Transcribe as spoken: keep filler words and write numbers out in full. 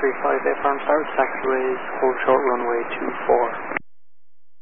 three five, affirm, start taxiways, hold short runway two four.